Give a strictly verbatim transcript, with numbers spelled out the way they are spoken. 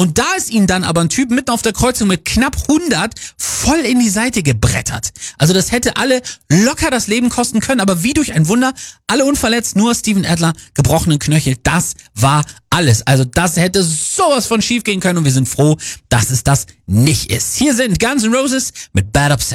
Und da ist ihnen dann aber ein Typ mitten auf der Kreuzung mit knapp hundert voll in die Seite gebrettert. Also das hätte alle locker das Leben kosten können, aber wie durch ein Wunder, alle unverletzt, nur Steven Adler, gebrochenen Knöchel, das war alles. Also das hätte sowas von schief gehen können und wir sind froh, dass es das nicht ist. Hier sind Guns N' Roses mit Bad Obsession.